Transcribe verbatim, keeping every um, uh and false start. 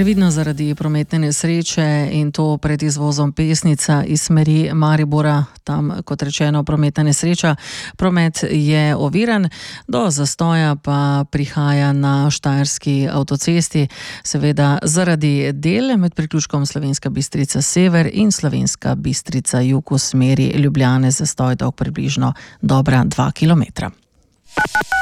Previdno zaradi prometne nesreče in to pred izvozom Pesnica iz smeri Maribora, tam kot rečeno prometna nesreča. Promet je oviran, do zastoja pa prihaja na Štajerski avtocesti, seveda zaradi del med priključkom Slovenska Bistrica sever in Slovenska Bistrica jug v smeri Ljubljane, zastoj dolg približno dobra dva kilometra.